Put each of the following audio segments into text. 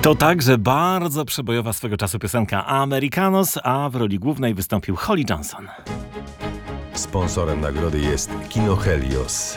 To także bardzo przebojowa swego czasu piosenka Americanos, a w roli głównej wystąpił Holly Johnson. Sponsorem nagrody jest Kino Helios.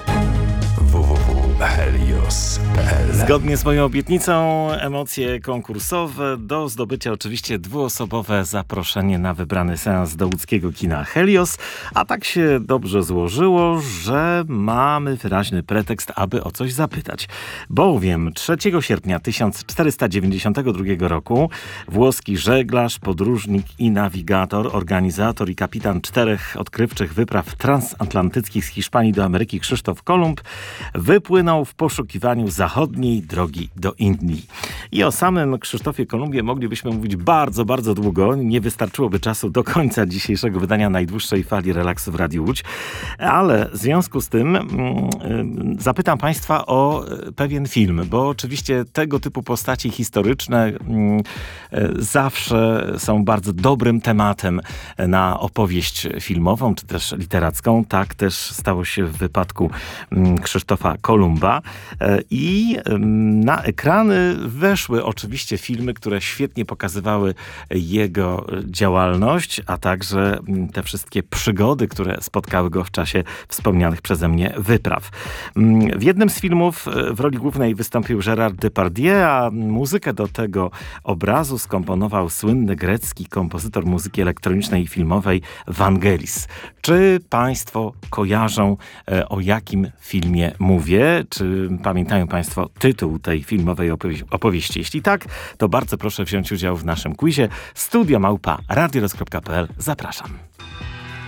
www.helios.pl. Zgodnie z moją obietnicą, emocje konkursowe, do zdobycia oczywiście dwuosobowe zaproszenie na wybrany seans do łódzkiego kina Helios, a tak się dobrze złożyło, że mamy wyraźny pretekst, aby o coś zapytać. Bowiem 3 sierpnia 1492 roku włoski żeglarz, podróżnik i nawigator, organizator i kapitan 4 odkrywczych wypraw transatlantyckich z Hiszpanii do Ameryki Krzysztof Kolumb wypłynął w poszukiwaniu zachodniej drogi do Indii. I o samym Krzysztofie Kolumbie moglibyśmy mówić bardzo, bardzo długo. Nie wystarczyłoby czasu do końca dzisiejszego wydania najdłuższej fali relaksu w Radiu Łódź. Ale w związku z tym zapytam Państwa o pewien film, bo oczywiście tego typu postaci historyczne zawsze są bardzo dobrym tematem na opowieść filmową, czy też literacką. Tak też stało się w wypadku Krzysztofa Kolumba. I na ekrany weszły oczywiście filmy, które świetnie pokazywały jego działalność, a także te wszystkie przygody, które spotkały go w czasie wspomnianych przeze mnie wypraw. W jednym z filmów w roli głównej wystąpił Gérard Depardieu, a muzykę do tego obrazu skomponował słynny grecki kompozytor muzyki elektronicznej i filmowej Vangelis. Czy Państwo kojarzą, o jakim filmie mówię? Czy pamiętają Państwo tytuł tej filmowej opowieści? Jeśli tak, to bardzo proszę wziąć udział w naszym quizie. Studio@radioros.pl. Zapraszam.